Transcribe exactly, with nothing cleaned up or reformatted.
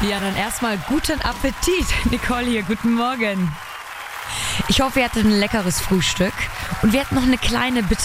Ja, dann erstmal guten Appetit. Nicole hier, guten Morgen. Ich hoffe, ihr hattet ein leckeres Frühstück und wir hatten noch eine kleine Bitte